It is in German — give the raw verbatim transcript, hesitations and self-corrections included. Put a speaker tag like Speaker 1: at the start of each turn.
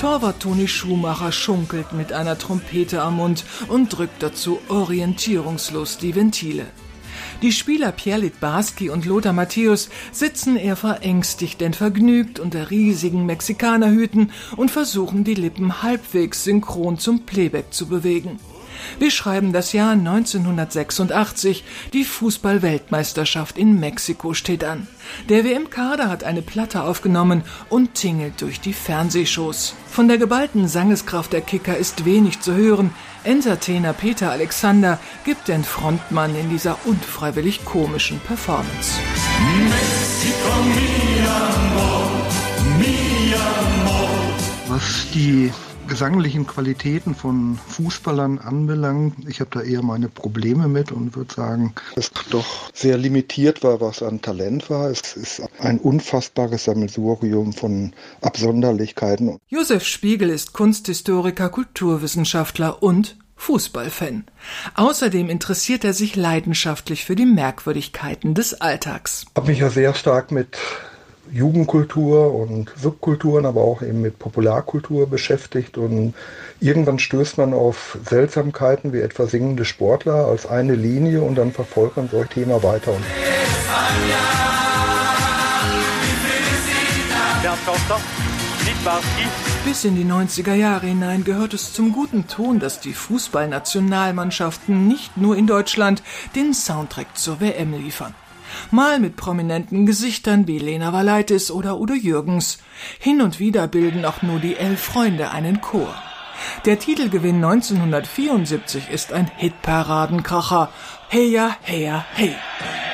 Speaker 1: Torwart Toni Schumacher schunkelt mit einer Trompete am Mund und drückt dazu orientierungslos die Ventile. Die Spieler Pierre Littbarski und Lothar Matthäus sitzen eher verängstigt denn vergnügt unter riesigen Mexikanerhüten und versuchen, die Lippen halbwegs synchron zum Playback zu bewegen. Wir schreiben das Jahr neunzehnhundertsechsundachtzig. Die Fußball-Weltmeisterschaft in Mexiko steht an. Der W M-Kader hat eine Platte aufgenommen und tingelt durch die Fernsehshows. Von der geballten Sangeskraft der Kicker ist wenig zu hören. Entertainer Peter Alexander gibt den Frontmann in dieser unfreiwillig komischen Performance.
Speaker 2: Mexico, mi amor, mi amor.
Speaker 3: Was die gesanglichen Qualitäten von Fußballern anbelangt, ich habe da eher meine Probleme mit und würde sagen, dass doch sehr limitiert war, was an Talent war. Es ist ein unfassbares Sammelsurium von Absonderlichkeiten.
Speaker 1: Josef Spiegel ist Kunsthistoriker, Kulturwissenschaftler und Fußballfan. Außerdem interessiert er sich leidenschaftlich für die Merkwürdigkeiten des Alltags.
Speaker 3: Ich habe mich ja sehr stark mit Jugendkultur und Subkulturen, aber auch eben mit Popularkultur beschäftigt, und irgendwann stößt man auf Seltsamkeiten wie etwa singende Sportler als eine Linie und dann verfolgt man solch Thema weiter.
Speaker 1: Bis in die neunziger Jahre hinein gehört es zum guten Ton, dass die Fußballnationalmannschaften nicht nur in Deutschland den Soundtrack zur W M liefern. Mal mit prominenten Gesichtern wie Lena Valaitis oder Udo Jürgens. Hin und wieder bilden auch nur die Elf Freunde einen Chor. Der Titelgewinn neunzehnhundertvierundsiebzig ist ein Hitparadenkracher. Heya, heya, hey!